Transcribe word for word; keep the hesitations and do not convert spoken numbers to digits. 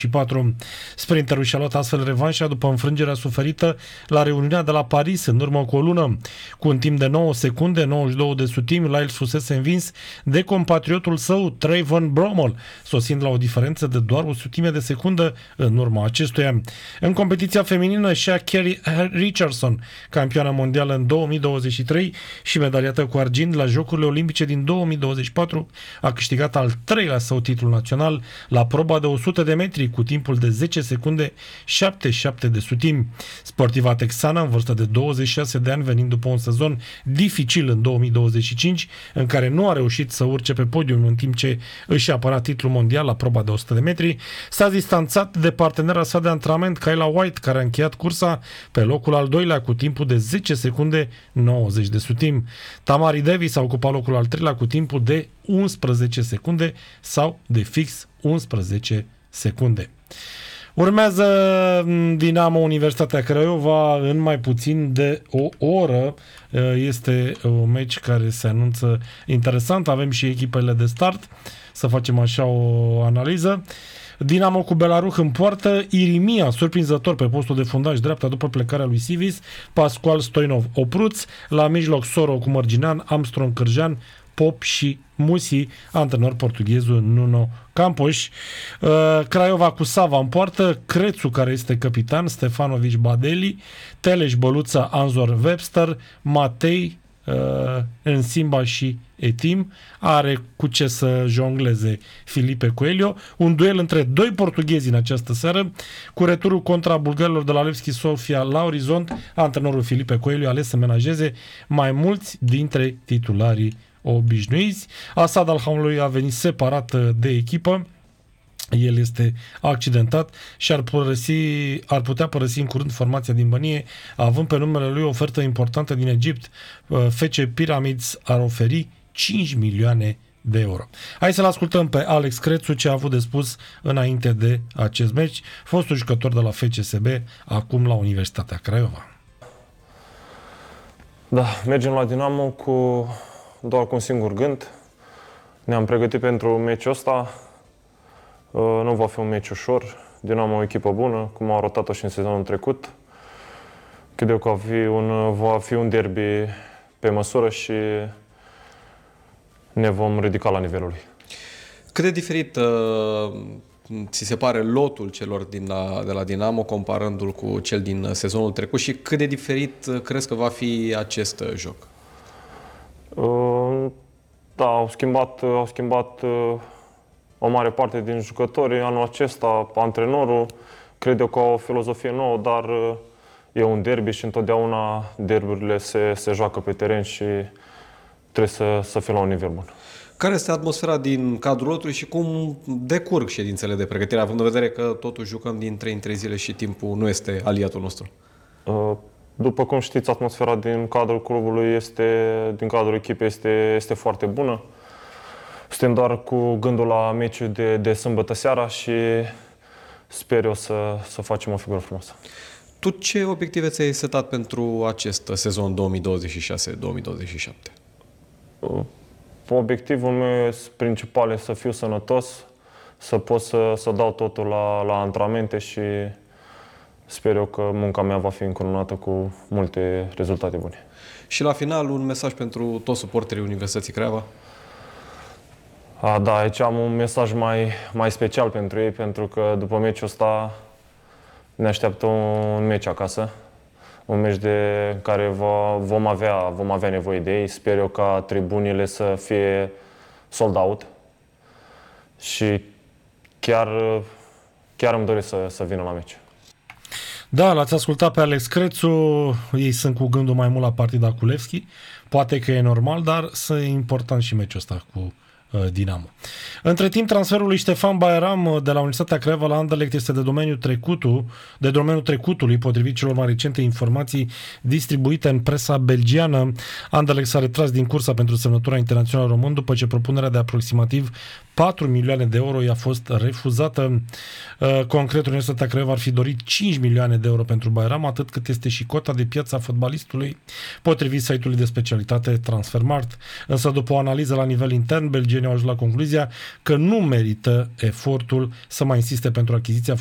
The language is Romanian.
patru. Sprinterul și-a luat astfel revanșa după înfrângerea suferită la reuniunea de la Paris în urmă cu o lună. Cu un timp de nouă secunde, nouăzeci și două de sutimi, Lyles fusese învins de compatriotul său, Trayvon Bromell, sosind la o diferență de doar o sutime de secundă în urma acestuia. În competiția feminină, Shea Carey Richardson, campioana mondială în două mii douăzeci și trei și medaliată cu argint la Jocurile Olimpice din două mii douăzeci și patru, a câștigat al treilea său titlu național la proba de o sută de metri cu timpul de zece secunde șaptezeci și șapte de sutimi. Sportiva texană, în vârstă de douăzeci și șase de ani, venind după un sezon dificil în două mii douăzeci și cinci, în care nu a reușit să urce pe podium în timp ce își apăra titlul mondial la proba de o sută de metri, s-a distanțat de partenera sa de antrenament, Kayla White, care a încheiat cursa pe locul al doilea cu timpul de zece secunde nouăzeci de sutimi. Tamari Davis a ocupat locul al treilea cu timpul de unsprezece secunde sau de fix unsprezece secunde. Urmează Dinamo Universitatea Craiova în mai puțin de o oră. Este un meci care se anunță interesant. Avem și echipele de start. Să facem așa o analiză. Dinamo cu Belaruh în poartă, Irimia surprinzător pe postul de fundaș dreapta după plecarea lui Sivis, Pascual Stoinov Opruț, la mijloc Soro cu Mărginean, Armstrong Cârjean, Pop și Musi, antrenor portughezul Nuno Campos. Uh, Craiova cu Sava în poartă, Crețu, care este capitan, Stefanovici Badeli, Teleș Băluța, Anzor Webster, Matei, uh, Însimba și Etim, are cu ce să jongleze Filipe Coelho. Un duel între doi portughezi în această seară, cu returul contra bulgarilor de la Levski Sofia la orizont, antrenorul Filipe Coelho ales să menajeze mai mulți dintre titularii obișnuiți. Asad Alhamului a venit separat de echipă. El este accidentat și ar, părăsi, ar putea părăsi în curând formația din Bănie, având pe numele lui o ofertă importantă din Egipt. F C Pyramids ar oferi cinci milioane de euro. Hai să-l ascultăm pe Alex Crețu ce a avut de spus înainte de acest meci, fostul jucător de la F C S B, acum la Universitatea Craiova. Da, mergem la Dinamo cu doar cu un singur gând. Ne-am pregătit pentru meciul ăsta. Nu va fi un meci ușor. Dinamo o echipă bună, cum a arătat-o și în sezonul trecut. Cred eu că va fi un, va fi un derby pe măsură și ne vom ridica la nivelul lui. Cât de diferit uh, ți se pare lotul celor din la, de la Dinamo comparându-l cu cel din sezonul trecut și cât de diferit uh, crezi că va fi acest uh, joc? Uh, da, au schimbat, au schimbat uh, o mare parte din jucători. Anul acesta, antrenorul, cred eu că au o filozofie nouă, dar uh, e un derby și întotdeauna derbyurile se, se joacă pe teren și trebuie să, să fie la un nivel bun. Care este atmosfera din cadrul lotului și cum decurg ședințele de pregătire, având în vedere că totuși jucăm din trei în trei zile și timpul nu este aliatul nostru? După cum știți, atmosfera din cadrul clubului, este, din cadrul echipei este, este foarte bună. Suntem doar cu gândul la meciul de, de sâmbătă seara și sper eu să, să facem o figură frumoasă. Tu ce obiective ți-ai setat pentru acest sezon două mii douăzeci și șase două mii douăzeci și șapte? Obiectivul meu principal este să fiu sănătos, să pot să, să dau totul la, la antrenamente și sper eu că munca mea va fi încununată cu multe rezultate bune. Și la final, un mesaj pentru toți suporterii Universității Craiova? A, da, aici am un mesaj mai, mai special pentru ei, pentru că după meciul ăsta ne așteaptă un meci acasă. Un meci de care va, vom, avea, vom avea nevoie de ei. Sper eu ca tribunile să fie sold out. Și chiar, chiar îmi doresc să, să vină la meci. Da, l-ați ascultat pe Alex Crețu. Ei sunt cu gândul mai mult la partida cu Levski. Poate că e normal, dar e important și meciul ăsta cu Dinamo. Între timp, transferul lui Ștefan Bairam de la Universitatea Craiova la Anderlecht este de domeniul trecutul, de domeniul trecutului, potrivit celor mai recente informații distribuite în presa belgiană. Anderlecht s-a retras din cursa pentru semnătura internațională român după ce propunerea de aproximativ patru milioane de euro i-a fost refuzată. Concret, Universitatea Craiova ar fi dorit cinci milioane de euro pentru Bairam, atât cât este și cota de piață a fotbalistului, potrivit site-ului de specialitate Transfermarkt. Însă, după o analiză la nivel intern, belgienii Oltenii au ajuns la concluzia că nu merită efortul să mai insiste pentru achiziția